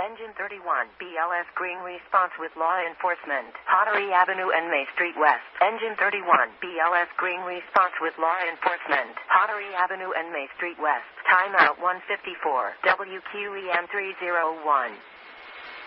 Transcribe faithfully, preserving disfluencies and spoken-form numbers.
Engine thirty-one, B L S Green response with law enforcement. Pottery Avenue and May Street West. Engine thirty-one, B L S Green response with law enforcement. Pottery Avenue and May Street West. Timeout one fifty-four. W Q E M three oh one.